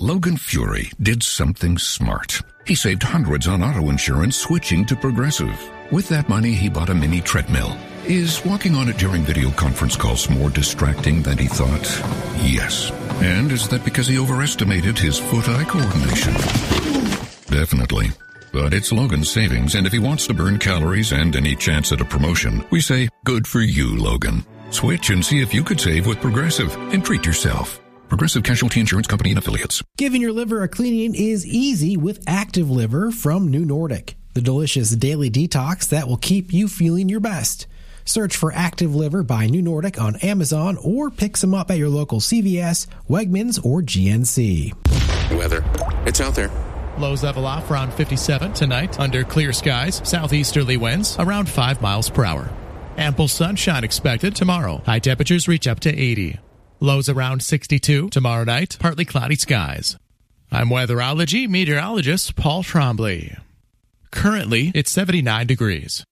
Logan Fury did something smart. He saved hundreds on auto insurance switching to Progressive. With that money, he bought a mini treadmill. Is walking on it during video conference calls more distracting than he thought? Yes. And is that because he overestimated his foot-eye coordination? Definitely. But it's Logan's savings, and if he wants to burn calories and any chance at a promotion, we say, good for you, Logan. Switch and see if you could save with Progressive and treat yourself. Progressive Casualty Insurance Company and Affiliates. Giving your liver a cleaning is easy with Active Liver from New Nordic, the delicious daily detox that will keep you feeling your best. Search for Active Liver by New Nordic on Amazon or pick some up at your local CVS, Wegmans, or GNC. Weather. It's out there. Lows level off around 57 tonight under clear skies. Southeasterly winds around 5 miles per hour. Ample sunshine expected tomorrow. High temperatures reach up to 80. Lows around 62 tomorrow night. Partly cloudy skies. I'm weatherology meteorologist Paul Trombley. Currently, it's 79 degrees.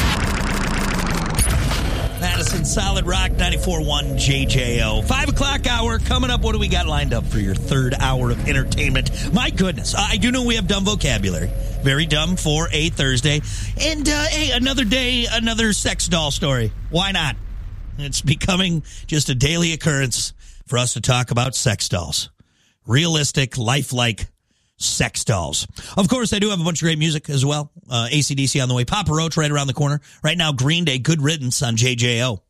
Madison Solid Rock 94.1 JJO. 5 o'clock hour coming up. What do we got lined up for your third hour of entertainment? My goodness. I do know we have dumb vocabulary. Very dumb for a Thursday. And, hey, another day, another sex doll story. Why not? It's becoming just a daily occurrence for us to talk about sex dolls. Realistic, lifelike sex dolls. Of course, I do have a bunch of great music as well. AC/DC on the way. Papa Roach right around the corner. Right now, Green Day, Good Riddance on JJO.